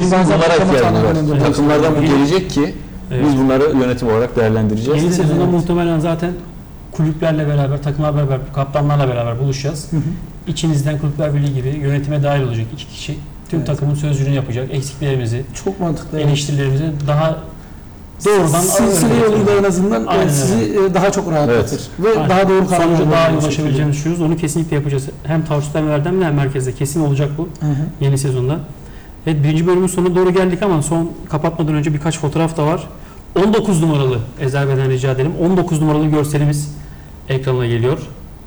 Bizim bunlara ihtiyacımız var. Takımlardan bu gelecek ki biz bunları yönetim olarak değerlendireceğiz. Yeni sezonda muhtemelen zaten kulüplerle beraber, takımlarla beraber, kaptanlarla beraber buluşacağız. İçinizden Kulüpler Birliği gibi yönetime dahil olacak 2 kişi. Tüm takımın sözcülüğünü yapacak. Eksiklerimizi, çok mantıklı. eleştirilerimizi daha doğrudan silsile yoluyla en azından sizi daha çok rahatlatır. Ve daha doğru kararlar sonuca daha iyi ulaşabileceğimizi düşünüyoruz. Onu kesinlikle yapacağız. Hem Tarsus'tan ve Erdem'le hem merkezde kesin olacak bu yeni sezonda. Evet, birinci bölümün sonuna doğru geldik ama son kapatmadan önce birkaç fotoğraf da var. 19 numaralı Ezerbe'den rica edelim. 19 numaralı görselimiz ekrana geliyor.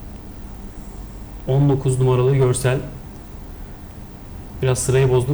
19 numaralı görsel. Biraz sırayı bozduk.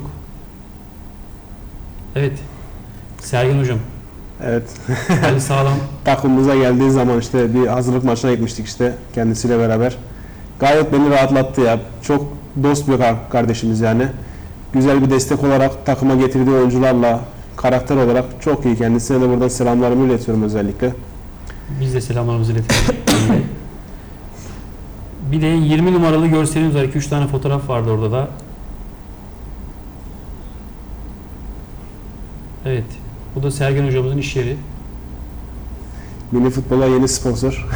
Evet. Sergen Hocam. Evet. Ali Sağlam. Takımımıza geldiği zaman işte bir hazırlık maçına gitmiştik işte kendisiyle beraber. Gayet beni rahatlattı ya. Çok dost bir kardeşimiz yani. Güzel bir destek olarak takıma getirdiği oyuncularla karakter olarak çok iyi. Kendisine de buradan selamlarımı iletiyorum özellikle. Biz de selamlarımızı iletelim. Bir de 20 numaralı görselimiz var. 2-3 tane fotoğraf vardı orada da. Evet. Bu da Sergen Hocamızın iş yeri. Milli futbola yeni sponsor.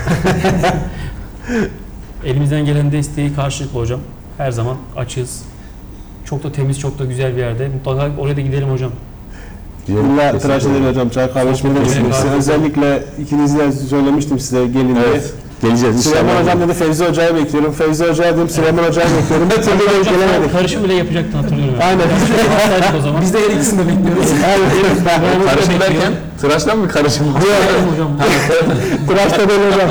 Elimizden gelen desteği karşılıklı hocam. Her zaman açığız. Çok da temiz, çok da güzel bir yerde. Mutlaka oraya da gidelim hocam. İlla tıraş edelim hocam. Çay kahve içmeden özellikle ikinizle söylemiştim size gelin diye. Evet. Geleceğiz. Süleyman Hocam dedi Fevzi Hoca'yı bekliyorum. Fevzi Hoca'ya dedim Süleyman Hoca'yı bekliyorum. Bir türlü denk gelemedik. Karışım bile yapacaktın hatırlıyorum. Aynen. O zaman. Biz de her ikisini de bekliyoruz. Karışım derken tıraştan mı karışım? Hocam. Tıraşta değil hocam.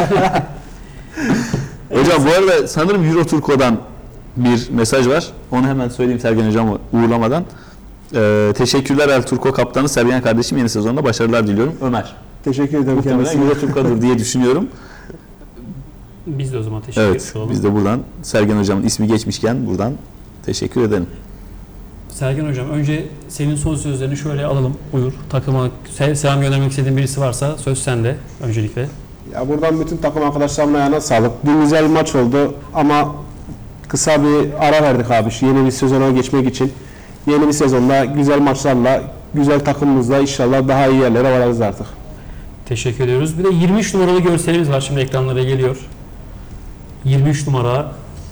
Hocam bu arada sanırım Euro Turco'dan bir mesaj var. Onu hemen söyleyeyim Sergen Hocam'ı uğurlamadan. Teşekkürler El Turco kaptanı Sergen kardeşim, yeni sezonda başarılar diliyorum. Ömer. Teşekkür ederim Muhtemelen kendisine. Euro Turco'dur diye düşünüyorum. Biz de o zaman teşekkür Evet, ediyoruz. biz de buradan Sergen Hocam'ın ismi geçmişken buradan teşekkür edelim. Sergen Hocam, önce senin son sözlerini şöyle alalım. Buyur. Takıma selam göndermek istediğin birisi varsa söz sende öncelikle. Ya buradan bütün takım arkadaşlarımla ayağına sağlık. Dün güzel bir maç oldu ama kısa bir ara verdik abi yeni bir sezona geçmek için. Yeni bir sezonda güzel maçlarla, güzel takımımızla inşallah daha iyi yerlere vararız artık. Teşekkür ediyoruz. Bir de 23 numaralı görselimiz var, şimdi ekranlara geliyor. 23 numara.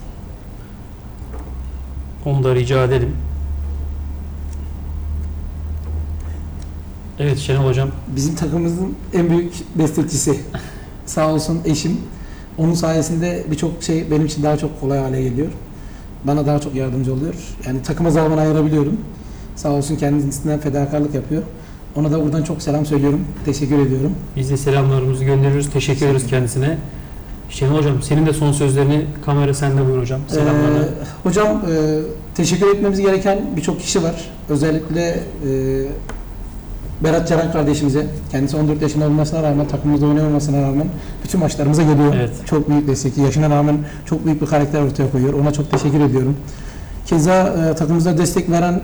Onu da rica edelim. Evet Şenol Hocam. Bizim takımımızın en büyük destekçisi. Sağ olsun eşim. Onun sayesinde birçok şey benim için daha çok kolay hale geliyor. Bana daha çok yardımcı oluyor. Yani takıma zaman ayırabiliyorum. Sağ olsun kendisinden fedakarlık yapıyor. Ona da buradan çok selam söylüyorum. Teşekkür ediyorum. Biz de selamlarımızı gönderiyoruz. Teşekkür ediyoruz kendisine. Şenol Hocam, senin de son sözlerini, kamera sende buyur hocam. Selamlarını. Hocam teşekkür etmemiz gereken birçok kişi var. Özellikle Berat Caran kardeşimize, kendisi 14 yaşında olmasına rağmen, takımımızda oynamamasına rağmen bütün maçlarımıza geliyor. Evet. Çok büyük destekçi. Yaşına rağmen çok büyük bir karakter ortaya koyuyor. Ona çok teşekkür ediyorum. Keza takımımıza destek veren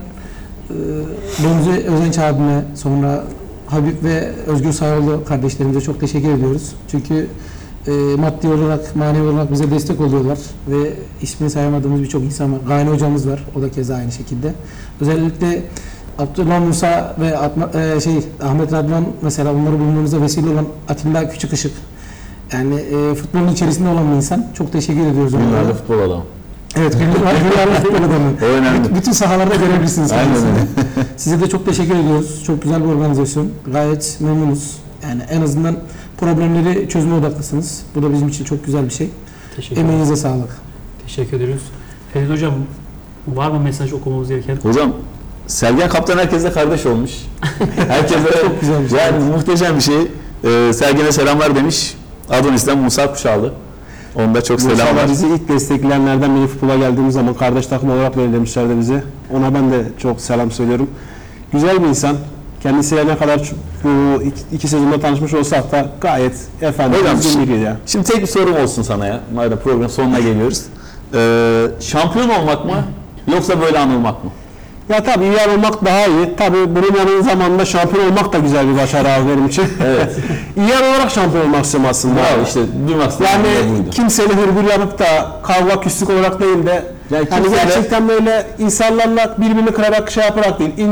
Remzi Özenç abime, sonra Habib ve Özgür Sağoğlu kardeşlerimize çok teşekkür ediyoruz. Çünkü maddi olarak, manevi olarak bize destek oluyorlar ve ismini sayamadığımız birçok insan var. Gayne hocamız var, o da keza aynı şekilde. Özellikle Abdullah Musa ve Ahmet Radvan mesela, onları bulmamıza vesile olan Atilla Küçükışık. Yani futbolun içerisinde olan bir insan. Çok teşekkür ediyoruz onlara. Günlerde futbol adamı. Evet, günlerde futbol adamı. O önemli. Bütün sahalarda görebilirsiniz. Aynen öyle. Size de çok teşekkür ediyoruz. Çok güzel bir organizasyon. Gayet memnunuz. Yani en azından problemleri çözme odaklısınız. Bu da bizim için çok güzel bir şey. Emeğinize sağlık. Teşekkür ediyoruz. Ferit Hocam, var mı mesaj okumamız gereken? Hocam, Sergen kaptan herkesle kardeş olmuş. Herkesle çok güzel bir şey. Yani muhteşem bir şey. Sergen'e selamlar demiş. Adonis'ten Musa Kuşağlı. Onda çok selam var. Bizi ilk destekleyenlerden milli futbola geldiğimiz zaman kardeş takım olarak belirlemişlerdi bizi. Ona ben de çok selam söylüyorum. Güzel bir insan. Kendisiyle ne kadar bu iki sezonda tanışmış olsak da gayet efendim. Hocam, ya. Şimdi tek bir sorum olsun sana ya. Madem program sonuna geliyoruz. Şampiyon olmak mı yoksa böyle anılmak mı? Ya tabii iyi yer olmak daha iyi. Tabii bunun yanı zamanında şampiyon olmak da güzel bir başarı abi benim için. Evet. İyi yer olarak şampiyon olmak istiyorum aslında. Bravo, işte duymak istedim. Yani kimseyle hırgür yapıp da kavga küslük olarak değil de yani gerçekten böyle insanlarla birbirini kırarak şey yaparak değil.